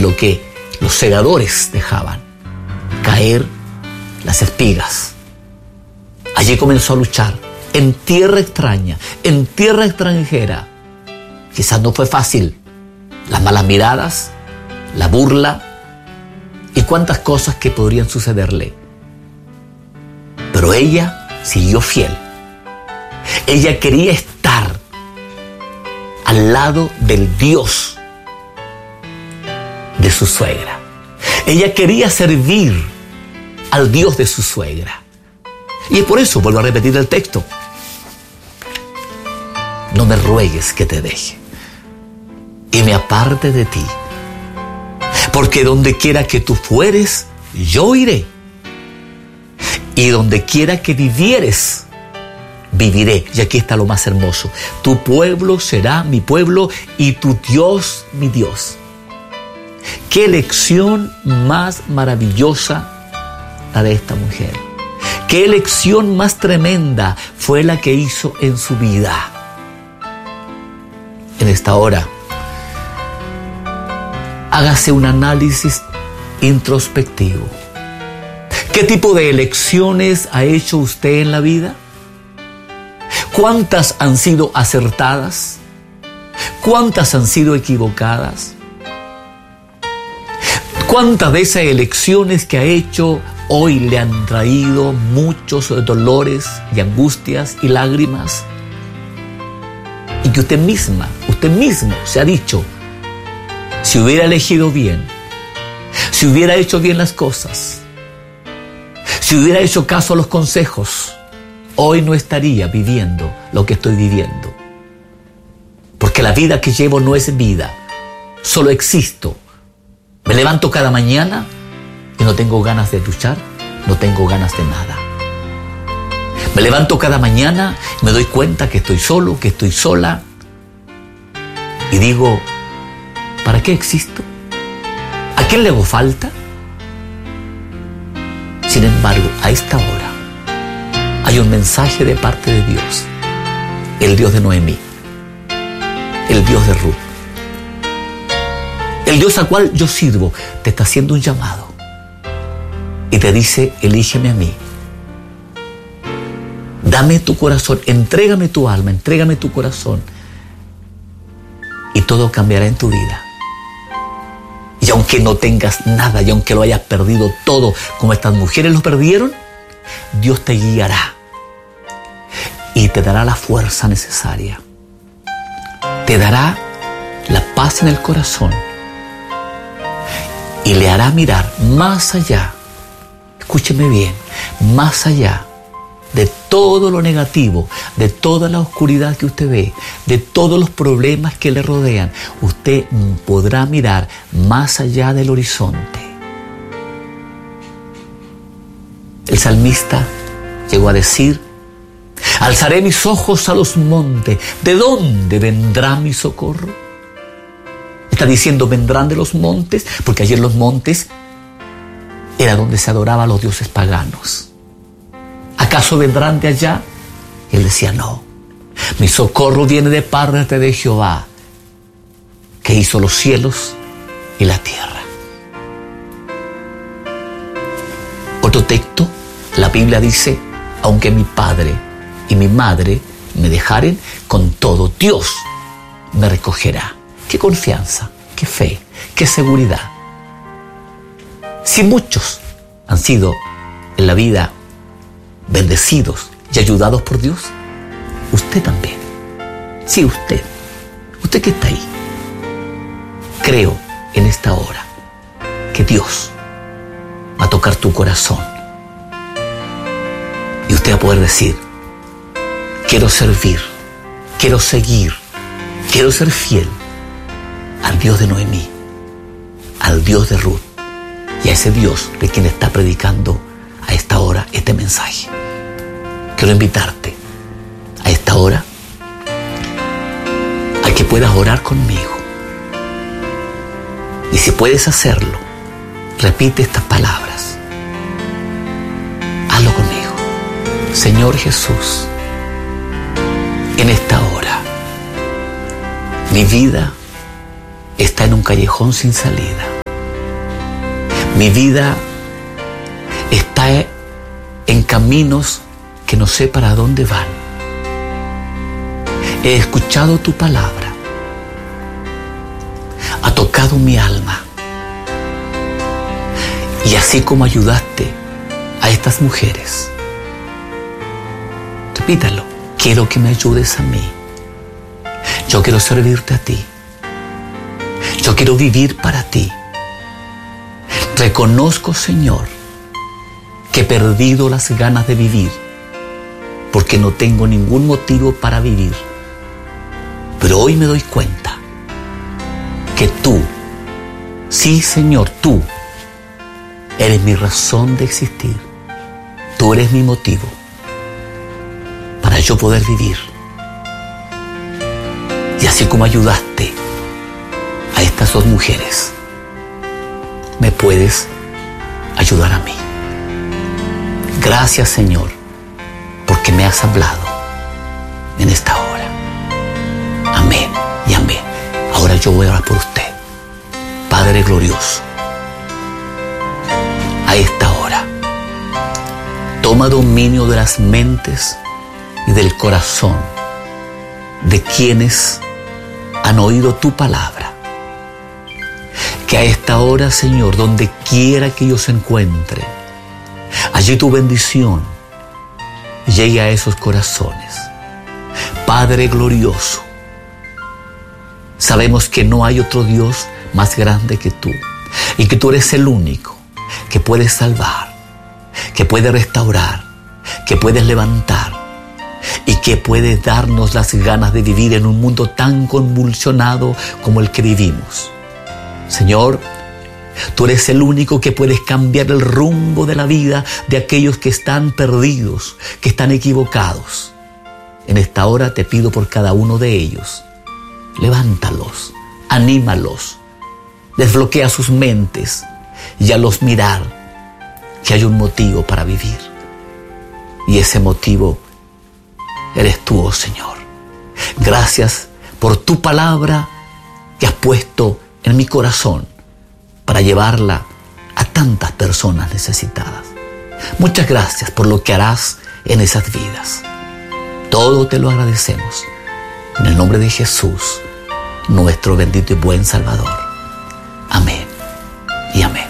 lo que los segadores dejaban, caer las espigas. Allí comenzó a luchar, en tierra extraña, en tierra extranjera. Quizás no fue fácil. Las malas miradas, la burla y cuántas cosas que podrían sucederle. Pero ella siguió fiel. Ella quería estar al lado del Dios de su suegra. Ella quería servir al Dios de su suegra. Y es por eso, vuelvo a repetir el texto: no me ruegues que te deje y me aparte de ti, porque donde quiera que tú fueres, yo iré, y donde quiera que vivieres, viviré. Y aquí está lo más hermoso: tu pueblo será mi pueblo y tu Dios mi Dios. Qué elección más maravillosa la de esta mujer. Qué elección más tremenda fue la que hizo en su vida. En esta hora, hágase un análisis introspectivo. ¿Qué tipo de elecciones ha hecho usted en la vida? ¿Cuántas han sido acertadas? ¿Cuántas han sido equivocadas? ¿Cuántas de esas elecciones que ha hecho hoy le han traído muchos dolores y angustias y lágrimas? Y que usted mismo se ha dicho: si hubiera elegido bien, si hubiera hecho bien las cosas, si hubiera hecho caso a los consejos, hoy no estaría viviendo lo que estoy viviendo. Porque la vida que llevo no es vida, solo existo. Me levanto cada mañana y no tengo ganas de luchar, no tengo ganas de nada. Me levanto cada mañana y me doy cuenta que estoy solo, que estoy sola. Y digo: ¿para qué existo? ¿A quién le hago falta? Sin embargo, a esta hora hay un mensaje de parte de Dios, el Dios de Noemí, el Dios de Ruth. El Dios al cual yo sirvo te está haciendo un llamado y te dice: elígeme a mí. Dame tu corazón, entrégame tu alma, entrégame tu corazón, y todo cambiará en tu vida. Y aunque no tengas nada, y aunque lo hayas perdido todo, como estas mujeres lo perdieron, Dios te guiará y te dará la fuerza necesaria. Te dará la paz en el corazón y le hará mirar más allá, escúcheme bien, más allá de todo lo negativo, de toda la oscuridad que usted ve, de todos los problemas que le rodean. Usted podrá mirar más allá del horizonte. El salmista llegó a decir: alzaré mis ojos a los montes, ¿de dónde vendrá mi socorro? Está diciendo: vendrán de los montes, porque ayer los montes era donde se adoraba a los dioses paganos. ¿Acaso vendrán de allá? Y él decía: no, mi socorro viene de parte de Jehová, que hizo los cielos y la tierra. Otro texto, la Biblia dice: aunque mi padre y mi madre me dejaren, con todo Dios me recogerá. Qué confianza, qué fe, qué seguridad. Si muchos han sido en la vida bendecidos y ayudados por Dios, usted también. Sí, usted que está ahí. Creo en esta hora que Dios va a tocar tu corazón y usted va a poder decir: quiero servir, quiero seguir, quiero ser fiel al Dios de Noemí, al Dios de Ruth y a ese Dios de quien está predicando a esta hora este mensaje. Quiero invitarte a esta hora a que puedas orar conmigo. Y si puedes hacerlo, repite estas palabras. Hazlo conmigo. Señor Jesús, en esta hora mi vida está en un callejón sin salida. Mi vida está en caminos que no sé para dónde van. He escuchado tu palabra. Ha tocado mi alma. Y así como ayudaste a estas mujeres, repítalo, quiero que me ayudes a mí. Yo quiero servirte a ti. Yo quiero vivir para ti. Reconozco, Señor, que he perdido las ganas de vivir porque no tengo ningún motivo para vivir. Pero hoy me doy cuenta que tú, sí, Señor, tú eres mi razón de existir. Tú eres mi motivo para yo poder vivir. Y así como ayudaste a estas dos mujeres, me puedes ayudar a mí. Gracias, Señor, porque me has hablado en esta hora. Amén y amén. Ahora yo voy a orar por usted. Padre glorioso, a esta hora, toma dominio de las mentes y del corazón de quienes han oído tu palabra. Que a esta hora, Señor, donde quiera que ellos se encuentren, allí tu bendición llegue a esos corazones. Padre glorioso, sabemos que no hay otro Dios más grande que tú y que tú eres el único que puedes salvar, que puede restaurar, que puedes levantar y que puedes darnos las ganas de vivir en un mundo tan convulsionado como el que vivimos. Señor, tú eres el único que puedes cambiar el rumbo de la vida de aquellos que están perdidos, que están equivocados. En esta hora te pido por cada uno de ellos. Levántalos, anímalos, desbloquea sus mentes y hazlos mirar que hay un motivo para vivir. Y ese motivo eres tú, oh Señor. Gracias por tu palabra que has puesto en mi corazón para llevarla a tantas personas necesitadas. Muchas gracias por lo que harás en esas vidas. Todo te lo agradecemos. En el nombre de Jesús, nuestro bendito y buen Salvador. Amén y amén.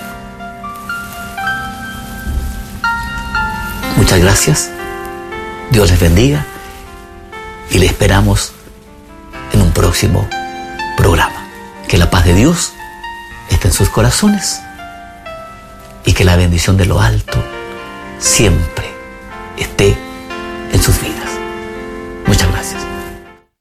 Muchas gracias. Dios les bendiga y le esperamos en un próximo programa. Que la paz de Dios esté en sus corazones y que la bendición de lo alto siempre esté en sus vidas. Muchas gracias.